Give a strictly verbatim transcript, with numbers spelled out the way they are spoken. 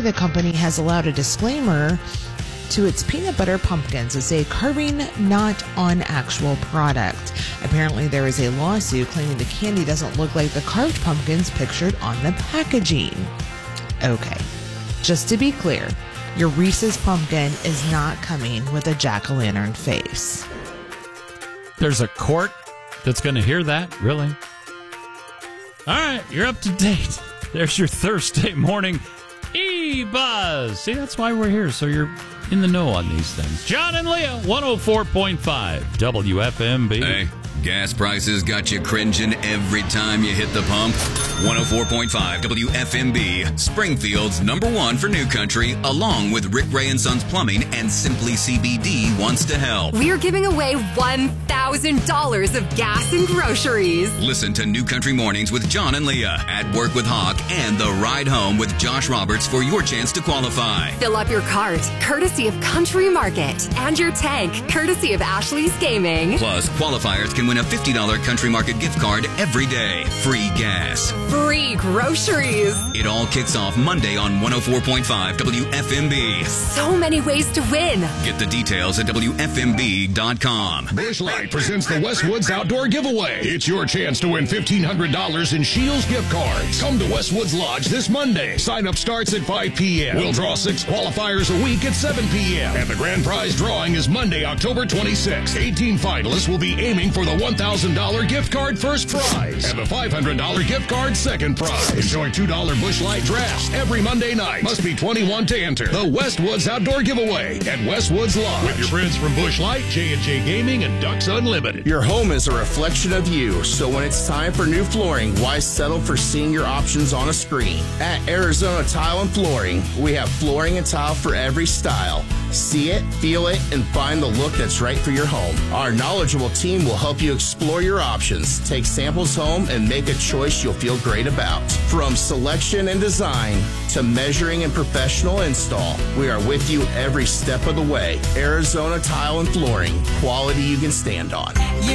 the company has allowed a disclaimer to its peanut butter pumpkins as a carving not on actual product. Apparently, there is a lawsuit claiming the candy doesn't look like the carved pumpkins pictured on the packaging. Okay, just to be clear, your Reese's pumpkin is not coming with a jack-o'-lantern face. There's a court that's going to hear that? Really? All right, you're up to date. There's your Thursday morning E-Buzz. See, that's why we're here, so you're in the know on these things. John and Leah, one oh four point five W F M B. Hey, gas prices got you cringing every time you hit the pump. one oh four point five W F M B, Springfield's number one for new country, along with Rick Ray and Sons Plumbing and Simply C B D wants to help. We're giving away one thousand dollars of gas and groceries. Listen to New Country Mornings with John and Leah, At Work with Hawk, and The Ride Home with Josh Roberts for your chance to qualify. Fill up your cart, courtesy of Country Market, and your tank, courtesy of Ashley's Gaming. Plus, qualifiers can win a fifty dollars Country Market gift card every day. Free gas. Free groceries. It all kicks off Monday on one oh four point five W F M B. So many ways to win. Get the details at W F M B dot com. Busch Light presents the Westwoods Outdoor Giveaway. It's your chance to win fifteen hundred dollars in Shields gift cards. Come to Westwoods Lodge this Monday. Sign up starts at five p.m. We'll draw six qualifiers a week at seven p.m. And the grand prize drawing is Monday, October twenty-sixth. eighteen finalists will be aiming for the one thousand dollars gift card first prize and the five hundred dollars gift card second prize. Enjoy two dollars Busch Light drafts every Monday night. Must be twenty-one to enter. The Westwoods Outdoor Giveaway at Westwoods Lodge. With your friends from Busch Light, J and J Gaming, and Ducks Unlimited. Your home is a reflection of you, so when it's time for new flooring, why settle for seeing your options on a screen? At Arizona Tile and Flooring, we have flooring and tile for every style. See it, feel it, and find the look that's right for your home. Our knowledgeable team will help you explore your options, take samples home, and make a choice you'll feel great about. From selection and design to measuring and professional install, we are with you every step of the way. Arizona Tile and Flooring, quality you can stand on.